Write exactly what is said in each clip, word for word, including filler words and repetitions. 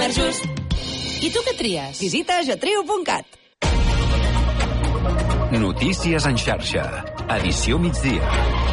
Just. I tu què tries? Visita getriu punt cat. Notícies en xarxa. Edició migdia.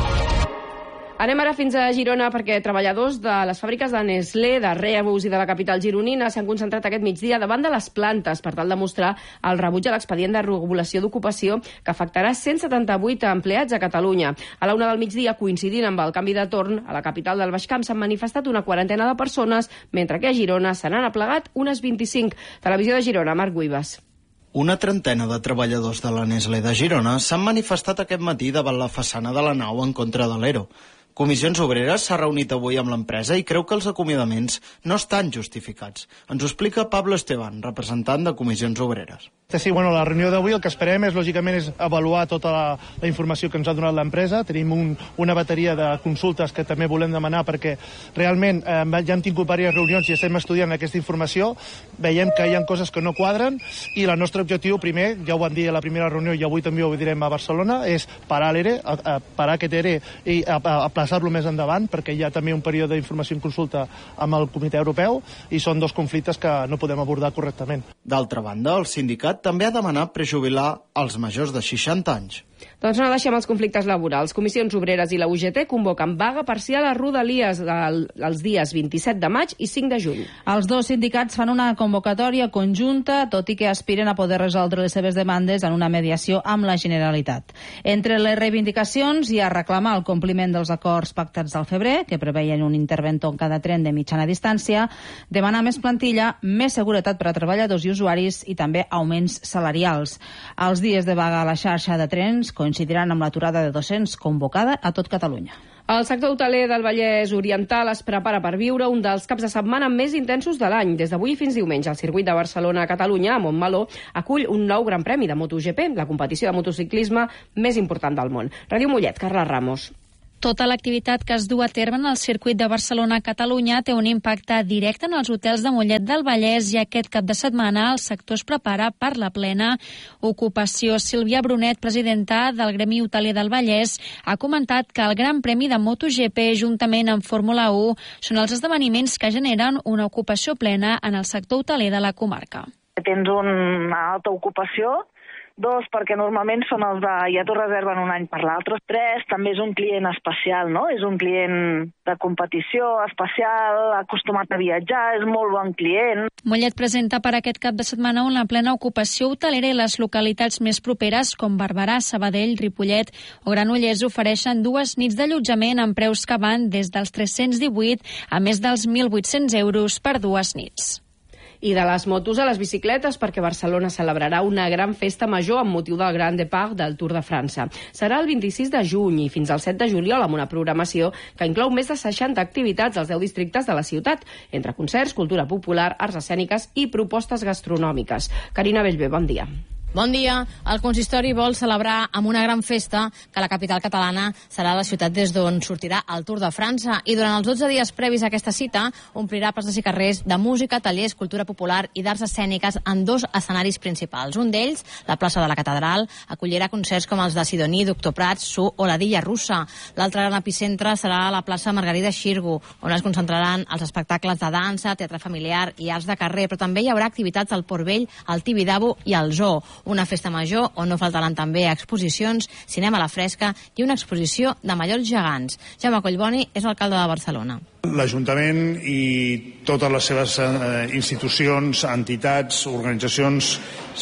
Anem ara fins a Girona perquè treballadors de les fàbriques de Nestlé, de Rebus i de la capital gironina s'han concentrat aquest migdia davant de les plantes per tal de mostrar el rebuig a l'expedient de regulació d'ocupació que afectarà cent setanta-vuit empleats a Catalunya. A la una del migdia, coincidint amb el canvi de torn, a la capital del Baix Camp s'han manifestat una quarantena de persones, mentre que a Girona se n'han aplegat unes vint-i-cinc. Televisió de Girona, Marc Guibas. Una trentena de treballadors de la Nestlé de Girona s'han manifestat aquest matí davant la façana de la nau en contra de l'E R O. Comissions Obreres s'ha reunit avui amb l'empresa i creu que els acomiadaments no estan justificats. Ens ho explica Pablo Esteban, representant de Comissions Obreres. Sí, bueno, la reunió d'avui el que esperem és, lògicament, és avaluar tota la, la informació que ens ha donat l'empresa. Tenim un, una bateria de consultes que també volem demanar perquè realment eh, ja hem tingut diverses reunions i estem estudiant aquesta informació. Veiem que hi ha coses que no quadren i el nostre objectiu, primer, ja ho vam dir a la primera reunió i avui també ho direm a Barcelona, és parar l'E R E, a, a parar aquest E R E i a, a, a aplaçar-lo més endavant perquè hi ha també un període d'informació en consulta amb el Comitè Europeu i són dos conflictes que no podem abordar correctament. D'altra banda, el sindicat també ha demanat prejubilar els majors de seixanta anys. Doncs no deixem els conflictes laborals. Comissions Obreres i la U G T convoquen vaga parcial a Rodalies el, els dies vint-i-set de maig i cinc de juny. Els dos sindicats fan una convocatòria conjunta, tot i que aspiren a poder resoldre les seves demandes en una mediació amb la Generalitat. Entre les reivindicacions hi ha reclamar el compliment dels acords pactats del febrer, que preveien un interventor en cada tren de mitjana distància, demanar més plantilla, més seguretat per a treballadors i usuaris i també augments salarials. Els dies de vaga a la xarxa de trens coincidiran amb l'aturada de dos-cents convocada a tot Catalunya. El sector hoteler del Vallès Oriental es prepara per viure un dels caps de setmana més intensos de l'any. Des d'avui fins diumenge, el circuit de Barcelona a Catalunya, a Montmeló, acull un nou gran premi de MotoGP, la competició de motociclisme més important del món. Ràdio Mollet, Carla Ramos. Tota l'activitat que es du a terme en el circuit de Barcelona a Catalunya té un impacte directe en els hotels de Mollet del Vallès i aquest cap de setmana el sector es prepara per la plena ocupació. Sílvia Brunet, presidenta del Gremi Hoteler del Vallès, ha comentat que el Gran Premi de MotoGP juntament amb Fórmula u són els esdeveniments que generen una ocupació plena en el sector hoteler de la comarca. Tens una alta ocupació. Dos, perquè normalment són els de ja t'ho reserven un any per l'altre. Tres, també és un client especial, no? És un client de competició especial, acostumat a viatjar, és molt bon client. Mollet presenta per aquest cap de setmana una plena ocupació hotelera i les localitats més properes com Barberà, Sabadell, Ripollet o Granollers ofereixen dues nits d'allotjament amb preus que van des dels tres-cents divuit a més dels mil vuit-cents euros per dues nits. I de les motos a les bicicletes, perquè Barcelona celebrarà una gran festa major amb motiu del Grand Départ del Tour de França. Serà el vint-i-sis de juny i fins al set de juliol amb una programació que inclou més de seixanta activitats als deu districtes de la ciutat, entre concerts, cultura popular, arts escèniques i propostes gastronòmiques. Carina Bellver, bon dia. Bon dia. El consistori vol celebrar amb una gran festa que la capital catalana serà la ciutat des d'on sortirà el Tour de França i durant els dotze dies previs a aquesta cita omplirà places i carrers de música, tallers, cultura popular i d'arts escèniques en dos escenaris principals. Un d'ells, la plaça de la Catedral, acollirà concerts com els de Sidoní, Doctor Prats, Su o la Dilla Russa. L'altre gran epicentre serà la plaça Margarida Xirgu, on es concentraran els espectacles de dansa, teatre familiar i arts de carrer, però també hi haurà activitats al Port Vell, al Tibidabo i al Zoo. Una festa major on no faltaran també exposicions, cinema a la fresca i una exposició de mallorcs gegants. Jaume Collboni és alcalde de Barcelona. L'Ajuntament i totes les seves eh, institucions, entitats, organitzacions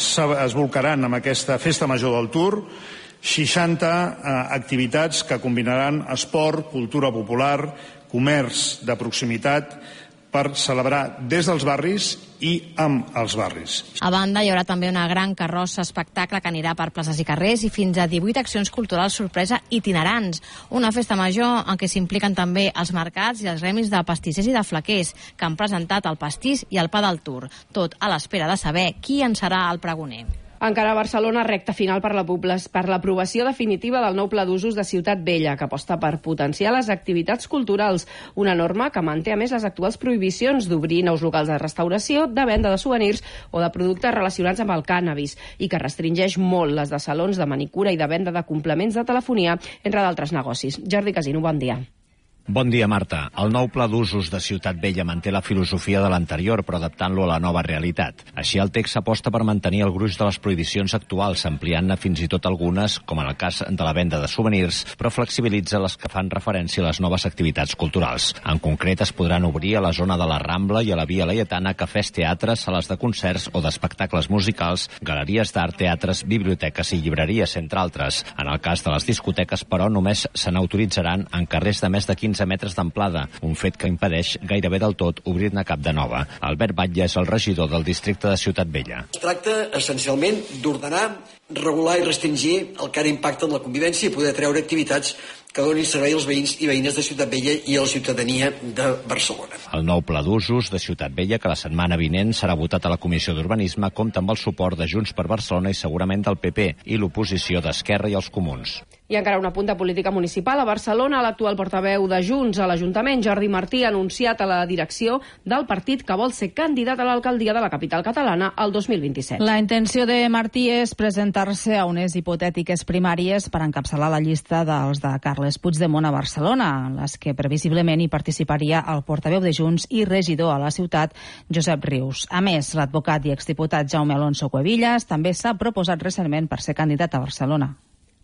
es bolcaran amb aquesta festa major del Tour, seixanta eh, activitats que combinaran esport, cultura popular, comerç de proximitat, per celebrar des dels barris i amb els barris. A banda, hi haurà també una gran carrossa espectacle que anirà per places i carrers i fins a divuit accions culturals sorpresa itinerants. Una festa major en què s'impliquen també els mercats i els gremis de pastissers i de flaquers que han presentat el pastís i el pa del Tour, tot a l'espera de saber qui en serà el pregoner. Encara a Barcelona, recta final per l'aprovació definitiva del nou pla d'usos de Ciutat Vella, que aposta per potenciar les activitats culturals. Una norma que manté a més les actuals prohibicions d'obrir nous locals de restauració, de venda de souvenirs o de productes relacionats amb el cànnabis i que restringeix molt les de salons de manicura i de venda de complements de telefonia, entre d'altres negocis. Jordi Casino, bon dia. Bon dia, Marta. El nou pla d'usos de Ciutat Vella manté la filosofia de l'anterior, però adaptant-lo a la nova realitat. Així, el text s'aposta per mantenir el gruix de les prohibicions actuals, ampliant-ne fins i tot algunes, com en el cas de la venda de souvenirs, però flexibilitza les que fan referència a les noves activitats culturals. En concret, es podran obrir a la zona de la Rambla i a la Via Laietana cafès, teatres, sales de concerts o d'espectacles musicals, galeries d'art, teatres, biblioteques i llibreries, entre altres. En el cas de les discoteques, però, només se n'autoritzaran en carrers de més de quinze metres d'amplada, un fet que impedeix gairebé del tot obrir-ne cap de nova. Albert Batlle és el regidor del districte de Ciutat Vella. Es tracta, essencialment, d'ordenar, regular i restringir el que ara impacta en la convivència i poder treure activitats que donin servei als veïns i veïnes de Ciutat Vella i a la ciutadania de Barcelona. El nou pla d'usos de Ciutat Vella, que la setmana vinent serà votat a la Comissió d'Urbanisme, compta amb el suport de Junts per Barcelona i segurament del P P i l'oposició d'Esquerra i els Comuns. I encara un apunt de política municipal. A Barcelona, l'actual portaveu de Junts a l'Ajuntament, Jordi Martí, ha anunciat a la direcció del partit que vol ser candidat a l'alcaldia de la capital catalana el dos mil vint-i-set. La intenció de Martí és presentar-se a unes hipotètiques primàries per encapçalar la llista dels de Carles Puigdemont a Barcelona, en les que previsiblement hi participaria el portaveu de Junts i regidor a la ciutat, Josep Rius. A més, l'advocat i exdiputat Jaume Alonso Cuevillas també s'ha proposat recentment per ser candidat a Barcelona.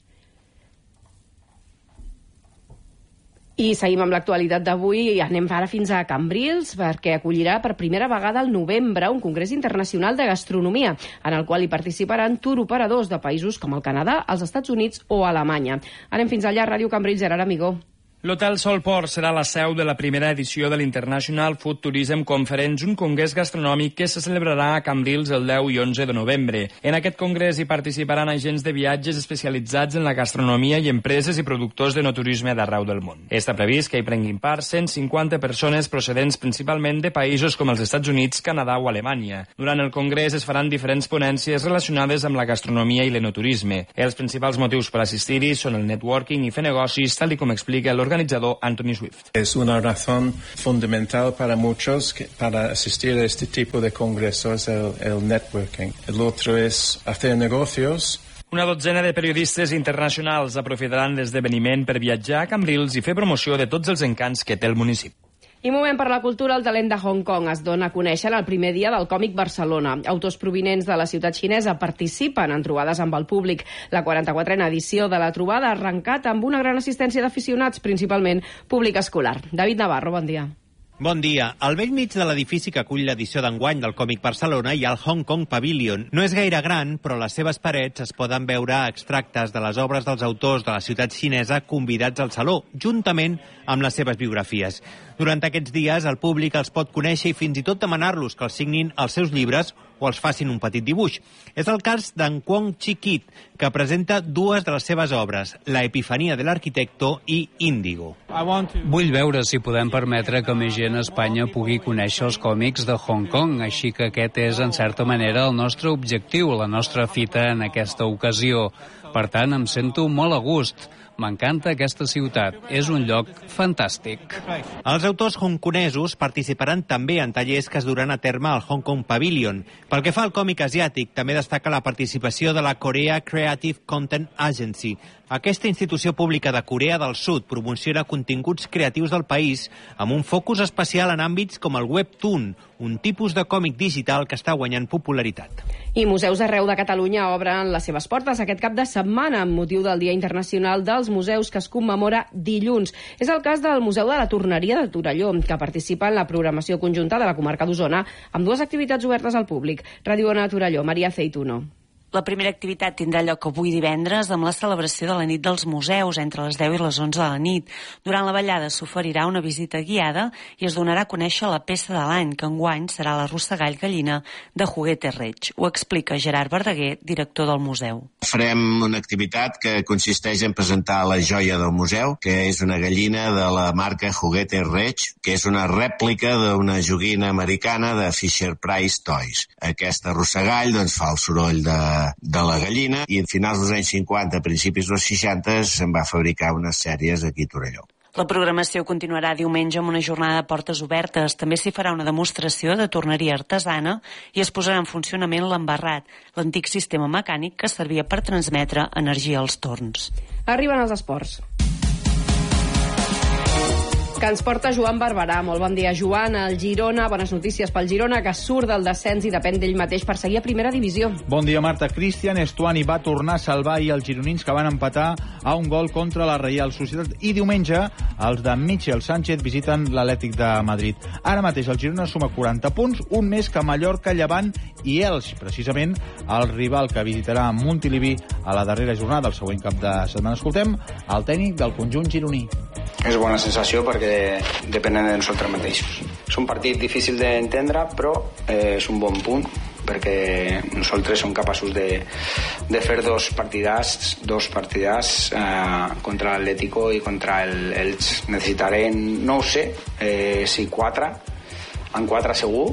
I seguim amb l'actualitat d'avui i anem ara fins a Cambrils perquè acollirà per primera vegada al novembre un congrés internacional de gastronomia en el qual hi participaran turoperadors de països com el Canadà, els Estats Units o Alemanya. Anem fins allà, Ràdio Cambrils, Gerard Amigó. L'Hotel Solport serà la seu de la primera edició de l'International Food Tourism Conference, un congrés gastronòmic que se celebrarà a Cambrils el deu i onze de novembre. En aquest congrés hi participaran agents de viatges especialitzats en la gastronomia i empreses i productors de no turisme d'arreu del món. Està previst que hi prenguin part cent cinquanta persones procedents principalment de països com els Estats Units, Canadà o Alemanya. Durant el congrés es faran diferents ponències relacionades amb la gastronomia i l'enoturisme. Els principals motius per assistir-hi són el networking i fer negocis, tal com explica l'organització organizador Anthony Swift. Es una razón fundamental para muchos que, para asistir a este tipo de congresos, el, el networking. El otro es hacer negocios. Una dotzena de periodistes internacionals aprofitaran l'esdeveniment per viatjar a Cambrils i fer promoció de tots els encants que té el municipi. I movent per la cultura, el talent de Hong Kong es dona a conèixer el primer dia del Còmic Barcelona. Autors provinents de la ciutat xinesa participen en trobades amb el públic. La quaranta-quatrena edició de la trobada ha arrencat amb una gran assistència d'aficionats, principalment públic escolar. David Navarro, bon dia. Bon dia. Al vell mig de l'edifici que acull l'edició d'enguany del Còmic Barcelona hi ha el Hong Kong Pavilion. No és gaire gran, però a les seves parets es poden veure extractes de les obres dels autors de la ciutat xinesa convidats al saló, juntament amb les seves biografies. Durant aquests dies, el públic els pot conèixer i fins i tot demanar-los que els signin els seus llibres o els facin un petit dibuix. És el cas d'en Kwong Chi Kit, que presenta dues de les seves obres, La epifania de l'arquitecto i Índigo. Vull veure si podem permetre que més gent a Espanya pugui conèixer els còmics de Hong Kong, així que aquest és, en certa manera, el nostre objectiu, la nostra fita en aquesta ocasió. Per tant, em sento molt a gust. M'encanta aquesta ciutat. És un lloc fantàstic. Els autors hongkonesos participaran també en tallers que es duran a terme al Hong Kong Pavilion. Pel que fa al còmic asiàtic, també destaca la participació de la Korea Creative Content Agency. Aquesta institució pública de Corea del Sud promociona continguts creatius del país amb un focus especial en àmbits com el webtoon, un tipus de còmic digital que està guanyant popularitat. I museus arreu de Catalunya obren les seves portes aquest cap de setmana amb motiu del Dia Internacional dels Museus que es commemora dilluns. És el cas del Museu de la Torneria de Torelló, que participa en la programació conjunta de la comarca d'Osona amb dues activitats obertes al públic. Ràdio Ona Torelló, Maria Aceituno. La primera activitat tindrà lloc avui divendres amb la celebració de la nit dels museus entre les deu i les onze de la nit. Durant la ballada s'oferirà una visita guiada i es donarà a conèixer la peça de l'any, que enguany serà la rossegall gallina de Juguete Reig. Ho explica Gerard Verdaguer, director del museu. Farem una activitat que consisteix en presentar la joia del museu, que és una gallina de la marca Juguete Reig, que és una rèplica d'una joguina americana de Fisher-Price Toys. Aquesta rossegall doncs, fa el soroll de de la gallina i a finals dels anys cinquanta, a principis dels seixanta, se'n va fabricar unes sèries aquí a Torelló. La programació continuarà diumenge amb una jornada de portes obertes. També s'hi farà una demostració de torneria artesana i es posarà en funcionament l'embarrat, l'antic sistema mecànic que servia per transmetre energia als torns. Arriben els esports. que ens porta Joan Barberà. Molt bon dia, Joan. El Girona, bones notícies pel Girona, que surt del descens i depèn d'ell mateix per seguir a primera divisió. Bon dia, Marta. Cristian Estuani va tornar a salvar i els gironins que van empatar a un gol contra la Reial Societat. I diumenge, els de Michel Sánchez visiten l'Atlètic de Madrid. Ara mateix el Girona suma quaranta punts, un més que Mallorca, Llevant i Elx, precisament el rival que visitarà Montilivi a la darrera jornada, el següent cap de setmana. Escoltem el tècnic del conjunt gironí. És bona sensació perquè depenem de nosaltres mateixos. És un partit difícil d'entendre, però eh, és un bon punt perquè nosaltres som capaços de, de fer dos partidars, dos partidars eh, contra l'Atlético i contra el Elx. Necessitarem, no ho sé, eh, si quatre, en quatre segur,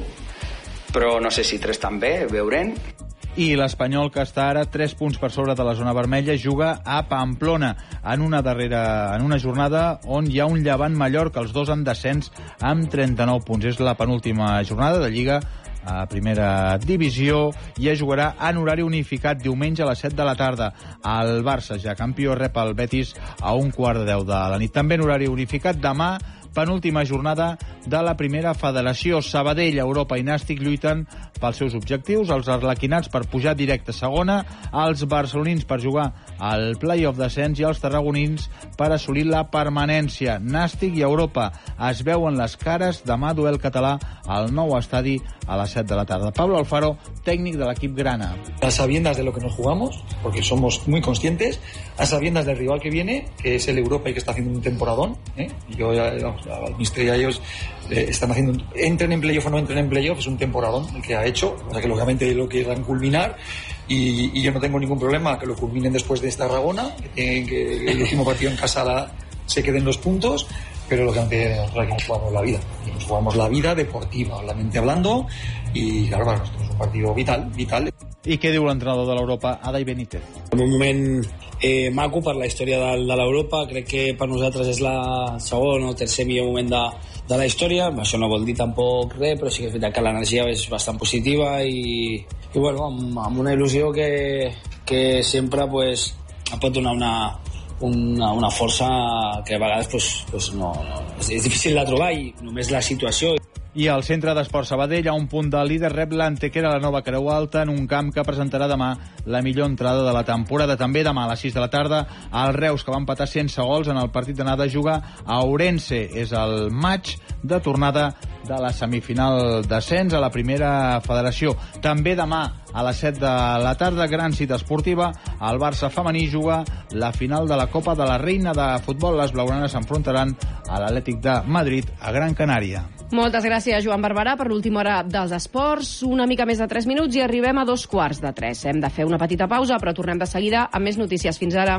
però no sé si tres també, veurem. I l'Espanyol, que està ara tres punts per sobre de la zona vermella, juga a Pamplona en una darrera en una jornada on hi ha un Llevant Mallorca, els dos en descens amb trenta-nou punts. És la penúltima jornada de Lliga a primera divisió i es jugarà en horari unificat diumenge a les set de la tarda. El Barça, ja campió, rep el Betis a un quart de deu de la nit. També en horari unificat demà, penúltima jornada de la primera federació. Sabadell, Europa i Nàstic lluiten pels seus objectius, els arlequinats per pujar directe a segona, els barcelonins per jugar al play-off descens i els tarragonins per assolir la permanència. Nàstic i Europa es veuen les cares demà, duel català al nou estadi a les set de la tarda. Pablo Alfaro, tècnic de l'equip grana. A sabiendas de lo que nos jugamos, porque somos muy conscientes, a sabiendas del rival que viene, que es el Europa y que está haciendo un temporadón, ¿eh? Yo, al mister y a ellos eh, están haciendo, un, entren en playoff o no entren en playoff, es un temporadón el que ha hecho, o sea que lógicamente lo quieran culminar y, y yo no tengo ningún problema que lo culminen después de esta Tarragona, que, tienen, que el último partido en casa la, se queden los puntos, pero lógicamente nosotros aquí nos jugamos la vida, nos jugamos la vida deportiva, la mente hablando, y claro, para nosotros es un partido vital, vital. I què diu l'entrenador de l'Europa, Adai Benítez? En un moment eh, maco per la història de, de l'Europa, crec que per nosaltres és la segon o tercer millor moment de, de la història. Això no vol dir tampoc res, però sí que és veritat que l'energia és bastant positiva i, i bueno, amb, amb una il·lusió que, que sempre pues, pot donar una, una, una força que a vegades pues, pues no, no, és, és difícil de trobar i només la situació. I al centre d'Esport Sabadell, a un punt del líder, rep l'Antequera, la nova Creu Alta, en un camp que presentarà demà la millor entrada de la temporada. També demà a les sis de la tarda, el Reus, que va empatar sense gols en el partit d'anada, juga a Ourense. És el match de tornada de la semifinal d'ascens a la primera federació. També demà a les set de la tarda, gran cita esportiva, el Barça femení juga la final de la Copa de la Reina de Futbol. Les blaugranes s'enfrontaran a l'Atlètic de Madrid a Gran Canària. Moltes gràcies, Joan Barberà, per l'última hora dels esports. Una mica més de tres minuts i arribem a dos quarts de tres. Hem de fer una petita pausa, però tornem de seguida amb més notícies. Fins ara.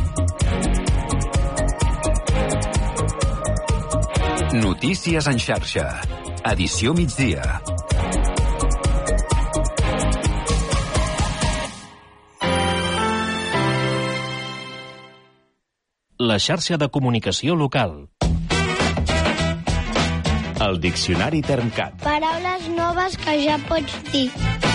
Notícies en xarxa. Edició migdia. La xarxa de comunicació local. El diccionari Termcat. Paraules noves que ja pots dir.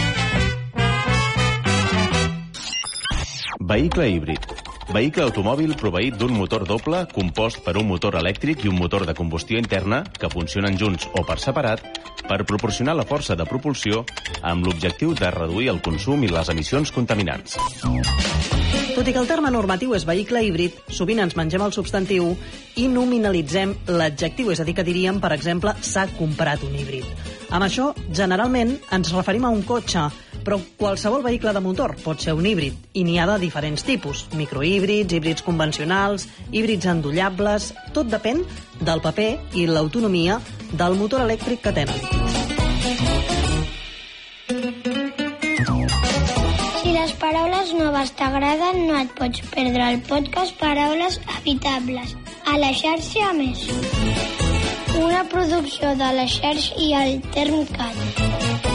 Vehicle híbrid. Vehicle automòbil proveït d'un motor doble compost per un motor elèctric i un motor de combustió interna que funcionen junts o per separat per proporcionar la força de propulsió amb l'objectiu de reduir el consum i les emissions contaminants. Tot i que el terme normatiu és vehicle híbrid, sovint ens mengem el substantiu i nominalitzem l'adjectiu, és a dir, que diríem, per exemple, s'ha comprat un híbrid. Amb això, generalment, ens referim a un cotxe, però qualsevol vehicle de motor pot ser un híbrid, i n'hi ha de diferents tipus, microhíbrids, híbrids convencionals, híbrids endollables. Tot depèn del paper i l'autonomia del motor elèctric que tenen. Si les paraules noves t'agraden, no et pots perdre el podcast Paraules Habitables, a la xarxa a més. Una producció de la xarxa i el Termcat.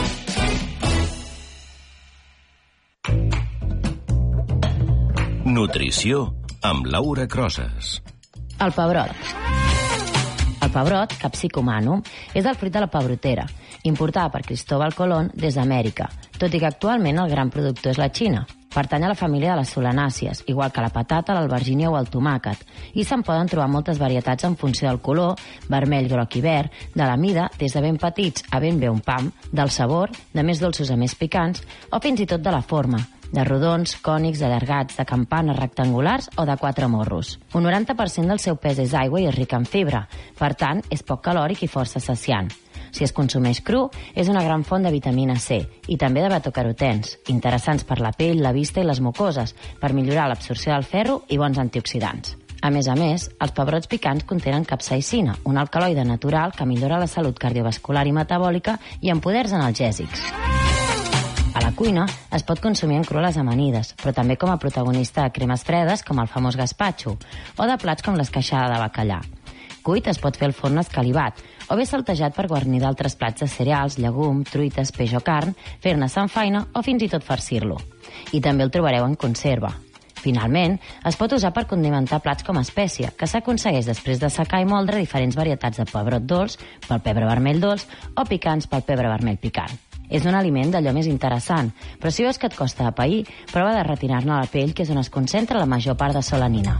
Nutrició amb Laura Crosas. El pebrot. El pebrot, Capsicum anum, és el fruit de la pebrotera, importada per Cristóbal Colón des d'Amèrica, tot i que actualment el gran productor és la Xina. Pertany a la família de les solanàcies, igual que la patata, l'albergínia o el tomàquet, i se'n poden trobar moltes varietats en funció del color, vermell, groc i verd, de la mida, des de ben petits a ben bé un pam, del sabor, de més dolços a més picants, o fins i tot de la forma, de rodons, cònics, allargats, de campanes rectangulars o de quatre morros. Un noranta per cent del seu pes és aigua i és ric en fibra, per tant, és poc calòric i força saciant. Si es consumeix cru, és una gran font de vitamina C i també de betacarotens, interessants per la pell, la vista i les mucoses, per millorar l'absorció del ferro i bons antioxidants. A més a més, els pebrots picants contenen capsaicina, un alcaloide natural que millora la salut cardiovascular i metabòlica i amb poders analgèsics. A la cuina es pot consumir en cru a les amanides, però també com a protagonista de cremes fredes com el famós gazpacho o de plats com l'esqueixada de bacallà. Cuit es pot fer al forn escalivat o bé saltejat per guarnir d'altres plats de cereals, llegum, truites, peix o carn, fer-ne samfaina o fins i tot farcir-lo. I també el trobareu en conserva. Finalment, es pot usar per condimentar plats com a espècia, que s'aconsegueix després de secar i moldre diferents varietats de pebrot dolç, pel pebre vermell dolç o picants pel pebre vermell picant. És un aliment d'allò més interessant, però si veus que et costa de pair, prova de retirar-ne la pell, que és on es concentra la major part de solanina.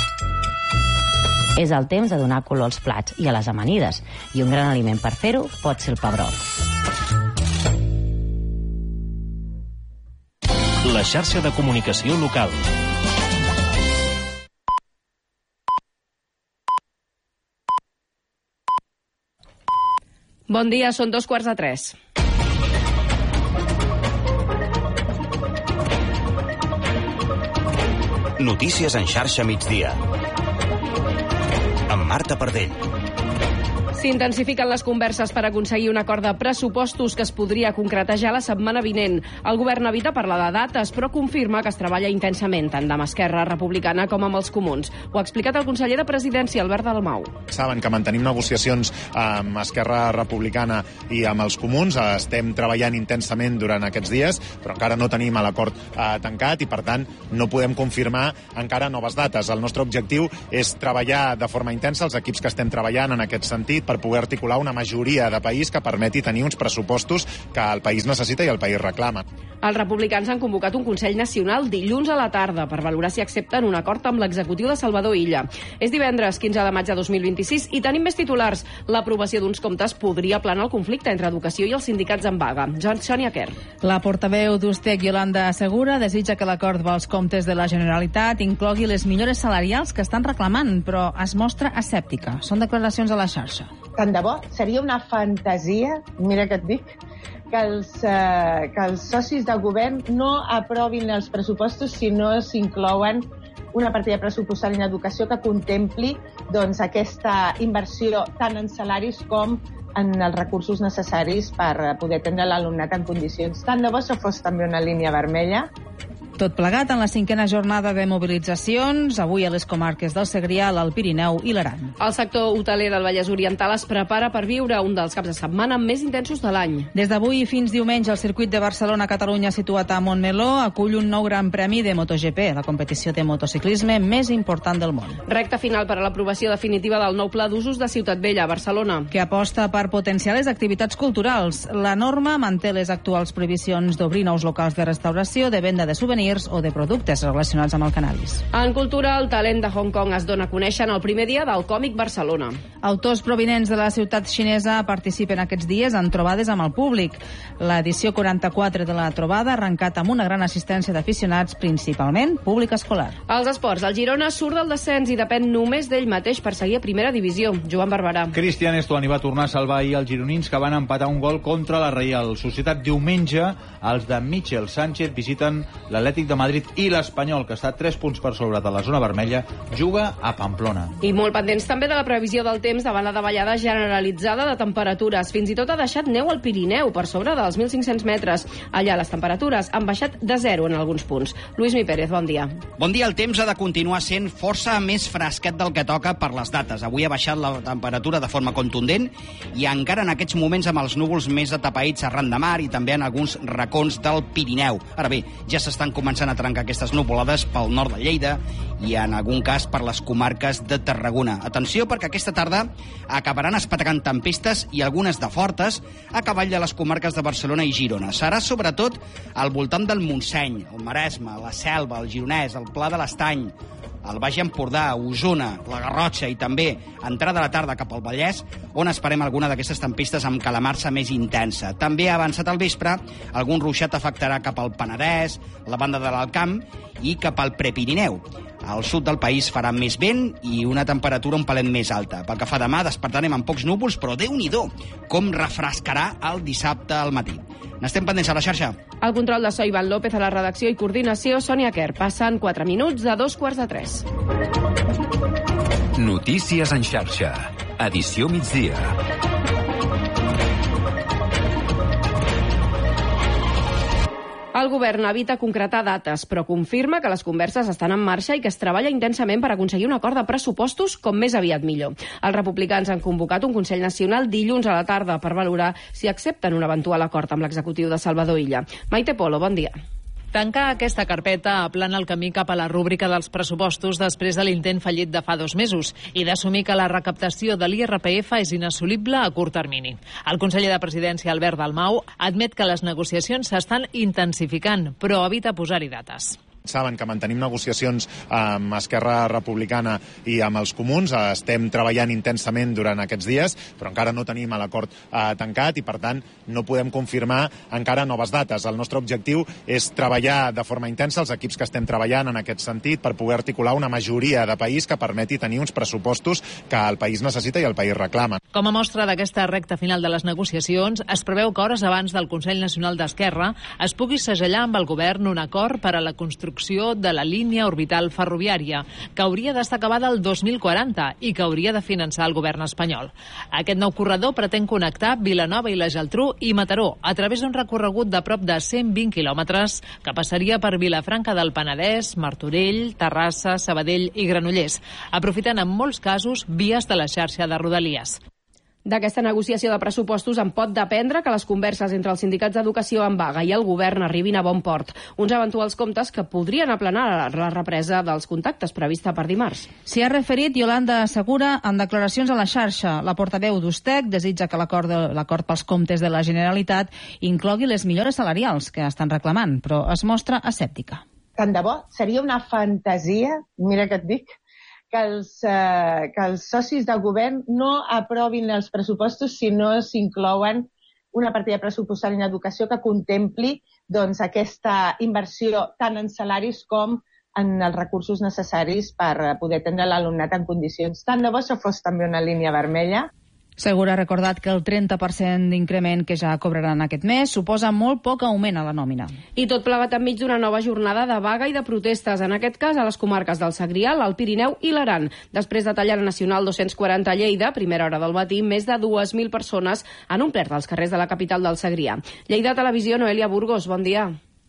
És el temps de donar color als plats i a les amanides, i un gran aliment per fer-ho pot ser el pebrot. La xarxa de comunicació local. Bon dia, són dos quarts de tres. Notícies en xarxa migdia. Amb Marta Pardell. S'intensifiquen les converses per aconseguir un acord de pressupostos que es podria concretar ja la setmana vinent. El govern evita parlar de dates, però confirma que es treballa intensament, tant amb Esquerra Republicana com amb els comuns. Ho ha explicat el conseller de Presidència, Albert Dalmau. Saben que mantenim negociacions amb Esquerra Republicana i amb els comuns. Estem treballant intensament durant aquests dies, però encara no tenim l'acord eh, tancat i, per tant, no podem confirmar encara noves dates. El nostre objectiu és treballar de forma intensa, els equips que estem treballant en aquest sentit, per poder articular una majoria de país que permeti tenir uns pressupostos que el país necessita i el país reclama. Els republicans han convocat un Consell Nacional dilluns a la tarda per valorar si accepten un acord amb l'executiu de Salvador Illa. És divendres, quinze de maig de dos mil vint-i-sis, i tenim més titulars. L'aprovació d'uns comptes podria aplanar el conflicte entre educació i els sindicats en vaga. Sònia Quer. La portaveu d'Ustec, Yolanda Segura, desitja que l'acord dels comptes de la Generalitat inclogui les millores salarials que estan reclamant, però es mostra escèptica. Són declaracions a la xarxa. Tant de bo, seria una fantasia, mira que et dic, que els, eh, que els socis de govern no aprovin els pressupostos si no s'inclouen una partida pressupostària en educació que contempli doncs, aquesta inversió tant en salaris com en els recursos necessaris per poder atendre l'alumnat en condicions. Tant de bo això fos també una línia vermella. Tot plegat en la cinquena jornada de mobilitzacions, avui a les comarques del Segrià, l'Alt Pirineu i l'Aran. El sector hoteler del Vallès Oriental es prepara per viure un dels caps de setmana més intensos de l'any. Des d'avui fins diumenge, el circuit de Barcelona-Catalunya situat a Montmeló acull un nou gran premi de MotoGP, la competició de motociclisme més important del món. Recta final per a l'aprovació definitiva del nou pla d'usos de Ciutat Vella, a Barcelona. Que aposta per potenciar les activitats culturals. La norma manté les actuals prohibicions d'obrir nous locals de restauració, de venda de souvenirs o de productes relacionats amb el cannabis. En cultura, el talent de Hong Kong es dona a conèixer en el primer dia del Còmic Barcelona. Autors provinents de la ciutat xinesa participen aquests dies en trobades amb el públic. L'edició quaranta-quatre de la trobada ha arrencat amb una gran assistència d'aficionats, principalment públic escolar. Als esports, el Girona surt del descens i depèn només d'ell mateix per seguir a primera divisió. Joan Barberà. Cristian Estuani va tornar a salvar ahir els gironins, que van empatar un gol contra la Reial Societat. Diumenge, els de Michel Sánchez visiten l'Atlètic de Madrid i l'Espanyol, que està tres punts per sobre de la zona vermella, juga a Pamplona. I molt pendents també de la previsió del temps davant la davallada generalitzada de temperatures. Fins i tot ha deixat neu al Pirineu, per sobre dels mil cinc-cents metres. Allà les temperatures han baixat de zero en alguns punts. Lluís Mi Pérez, bon dia. Bon dia. El temps ha de continuar sent força més fresquet del que toca per les dates. Avui ha baixat la temperatura de forma contundent i encara en aquests moments amb els núvols més atapeïts arran de mar i també en alguns racons del Pirineu. Ara bé, ja s'estan començant començant a trencar aquestes nuvolades pel nord de Lleida i en algun cas per les comarques de Tarragona. Atenció, perquè aquesta tarda acabaran espetregant tempestes i algunes de fortes a cavall de les comarques de Barcelona i Girona. Serà sobretot al voltant del Montseny, el Maresme, la Selva, el Gironès, el Pla de l'Estany, el Baix Empordà, Osona, la Garrotxa i també entrada a la tarda cap al Vallès, on esperem alguna d'aquestes tempestes amb calamarsa més intensa. També ha avançat al vespre, algun ruixat afectarà cap al Penedès, la banda de l'Alt Camp i cap al Prepirineu. Al sud del país farà més vent i una temperatura un palet més alta. Pel que fa demà, despertarem amb pocs núvols, però Déu-n'hi-do com refrescarà el dissabte al matí. N'estem pendents a la xarxa. El control de so, Ivan López, a la redacció i coordinació, Sònia Quer. Passen quatre minuts de dos quarts de tres. Notícies en xarxa. Edició migdia. El govern evita concretar dates, però confirma que les converses estan en marxa i que es treballa intensament per aconseguir un acord de pressupostos com més aviat millor. Els republicans han convocat un Consell Nacional dilluns a la tarda per valorar si accepten un eventual acord amb l'executiu de Salvador Illa. Maite Polo, bon dia. Tancar aquesta carpeta aplana el camí cap a la rúbrica dels pressupostos després de l'intent fallit de fa dos mesos i d'assumir que la recaptació de l'I R P F és inassolible a curt termini. El conseller de Presidència, Albert Dalmau, admet que les negociacions s'estan intensificant, però evita posar-hi dates. Saben que mantenim negociacions amb Esquerra Republicana i amb els comuns. Estem treballant intensament durant aquests dies, però encara no tenim l'acord eh, tancat i, per tant, no podem confirmar encara noves dates. El nostre objectiu és treballar de forma intensa els equips que estem treballant en aquest sentit per poder articular una majoria de país que permeti tenir uns pressupostos que el país necessita i el país reclama. Com a mostra d'aquesta recta final de les negociacions, es preveu que hores abans del Consell Nacional d'Esquerra es pugui segellar amb el govern un acord per a la construcció de la línia orbital ferroviària, que hauria d'estar acabada el dos mil quaranta i que hauria de finançar el govern espanyol. Aquest nou corredor pretén connectar Vilanova i la Geltrú i Mataró a través d'un recorregut de prop de cent vint quilòmetres que passaria per Vilafranca del Penedès, Martorell, Terrassa, Sabadell i Granollers, aprofitant en molts casos vies de la xarxa de Rodalies. D'aquesta negociació de pressupostos en pot dependre que les converses entre els sindicats d'educació en vaga i el govern arribin a bon port. Uns eventuals comptes que podrien aplanar la represa dels contactes prevista per dimarts. S'hi ha referit Yolanda Segura en declaracions a la xarxa. La portaveu d'Ustec desitja que l'acord de, l'acord pels comptes de la Generalitat inclogui les millores salarials que estan reclamant, però es mostra escèptica. Tant de bo, seria una fantasia, mira que et dic, que els, eh, que els socis de govern no aprovin els pressupostos si no s'inclouen una partida pressupostària en educació que contempli doncs, aquesta inversió tant en salaris com en els recursos necessaris per poder atendre l'alumnat en condicions. Tant de bo això fos també una línia vermella. Segura ha recordat que el trenta per cent d'increment que ja cobraran aquest mes suposa molt poc augment a la nòmina. I tot plegat enmig d'una nova jornada de vaga i de protestes, en aquest cas a les comarques del Segrià, l'Alt Pirineu i l'Aran. Després de tallar la Nacional dos-cents quaranta a Lleida, primera hora del matí, més de dues mil persones han omplert els carrers de la capital del Segrià. Lleida Televisió, Noelia Burgos, bon dia.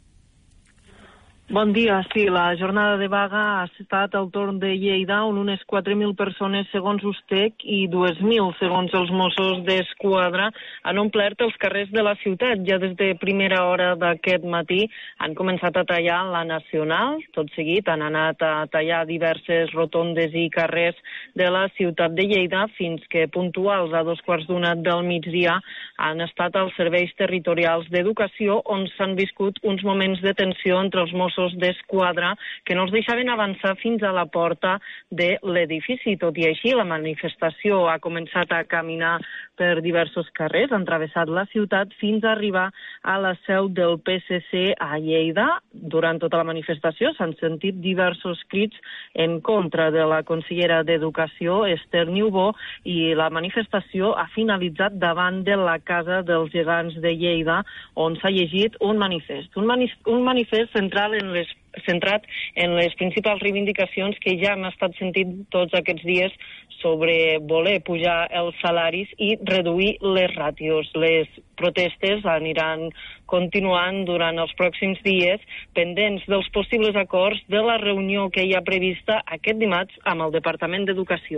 Bon dia. Sí, la jornada de vaga ha estat al torn de Lleida, on unes quatre mil persones, segons Ustec, i dos mil, segons els Mossos d'Esquadra, han omplert els carrers de la ciutat. Ja des de primera hora d'aquest matí han començat a tallar la Nacional. Tot seguit han anat a tallar diverses rotondes i carrers de la ciutat de Lleida, fins que puntuals a dos quarts d'una del migdia han estat als serveis territorials d'educació, on s'han viscut uns moments de tensió entre els Mossos d'Esquadra que no els deixaven avançar fins a la porta de l'edifici. Tot i així, la manifestació ha començat a caminar per diversos carrers, han travessat la ciutat fins a arribar a la seu del P S C a Lleida. Durant tota la manifestació s'han sentit diversos crits en contra de la consellera d'Educació, Esther Niubó, i la manifestació ha finalitzat davant de la Casa dels Gegants de Lleida, on s'ha llegit un manifest. Un, manif un manifest central en les centrat en les principals reivindicacions que ja hem estat sentint tots aquests dies sobre voler pujar els salaris i reduir les ràtios. Les protestes aniran continuant durant els pròxims dies, pendents dels possibles acords de la reunió que hi ha prevista aquest dimarts amb el Departament d'Educació.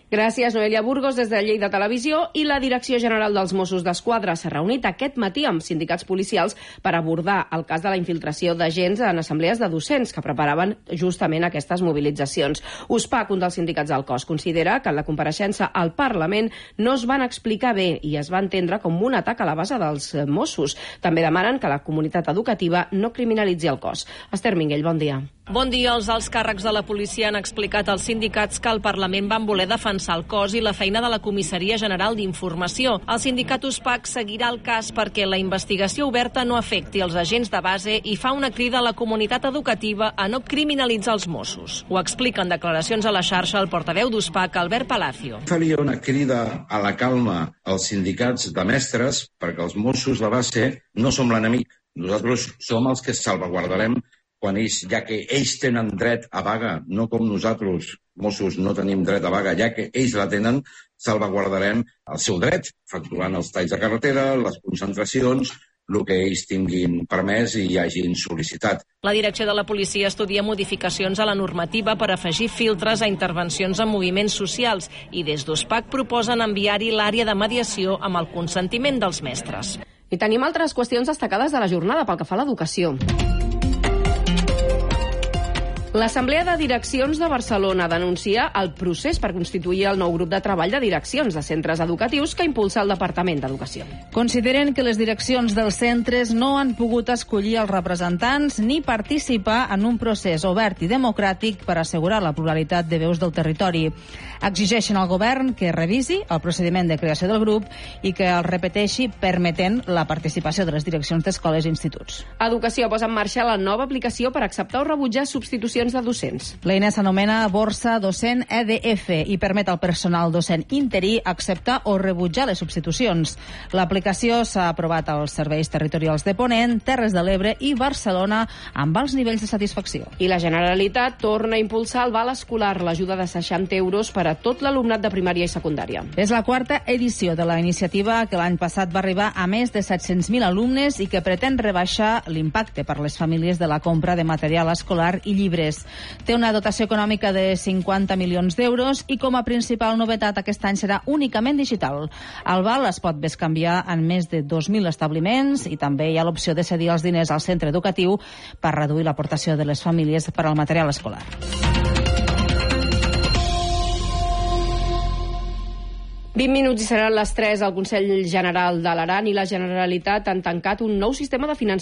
Gràcies, Noelia Burgos, des de Lleida Televisió. I la Direcció General dels Mossos d'Esquadra s'ha reunit aquest matí amb sindicats policials per abordar el cas de la infiltració d'agents en assemblees de docents que preparaven justament aquestes mobilitzacions. USPAC, un dels sindicats del cos, considera que en la compareixença al Parlament no es van explicar bé i es va entendre com un atac a la base dels Mossos. També demanen que la comunitat educativa no criminalitzi el cos. Esther Minguell, bon dia. Bon dia. Els alts càrrecs de la policia han explicat als sindicats que el Parlament van voler defensar el cos i la feina de la Comissaria General d'Informació. El sindicat USPAC seguirà el cas perquè la investigació oberta no afecti els agents de base i fa una crida a la comunitat educativa a no criminalitzar els Mossos. Ho explica en declaracions a la xarxa el portaveu d'USPAC, Albert Palacio. Faria una crida a la calma als sindicats de mestres perquè els Mossos de base no som l'enemic. Nosaltres som els que salvaguardarem quan ells, ja que ells tenen dret a vaga, no com nosaltres, Mossos, no tenim dret a vaga, ja que ells la tenen, salvaguardarem el seu dret, facturant els talls de carretera, les concentracions, el que ells tinguin permès i hagin sol·licitat. La direcció de la policia estudia modificacions a la normativa per afegir filtres a intervencions en moviments socials i des d'USPAC proposen enviar-hi l'àrea de mediació amb el consentiment dels mestres. I tenim altres qüestions destacades de la jornada pel que fa a l'educació. L'Assemblea de Direccions de Barcelona denuncia el procés per constituir el nou grup de treball de direccions de centres educatius que impulsa el Departament d'Educació. Consideren que les direccions dels centres no han pogut escollir els representants ni participar en un procés obert i democràtic per assegurar la pluralitat de veus del territori. Exigeixen al govern que revisi el procediment de creació del grup i que el repeteixi permetent la participació de les direccions d'escoles i instituts. Educació posa en marxa la nova aplicació per acceptar o rebutjar substitucions de docents. L'eina s'anomena Borsa Docent E D F i permet al personal docent interí acceptar o rebutjar les substitucions. L'aplicació s'ha aprovat als serveis territorials de Ponent, Terres de l'Ebre i Barcelona amb alts nivells de satisfacció. I la Generalitat torna a impulsar el val escolar, l'ajuda de seixanta euros per a tot l'alumnat de primària i secundària. És la quarta edició de la iniciativa que l'any passat va arribar a més de set-cents mil alumnes i que pretén rebaixar l'impacte per les famílies de la compra de material escolar i llibres. Té una dotació econòmica de cinquanta milions d'euros i com a principal novetat aquest any serà únicament digital. El val es pot bescanviar en més de dos mil establiments i també hi ha l'opció de cedir els diners al centre educatiu per reduir l'aportació de les famílies per al material escolar. vint minuts i seran les tres. El Consell General de l'Aran i la Generalitat han tancat un nou sistema de finançament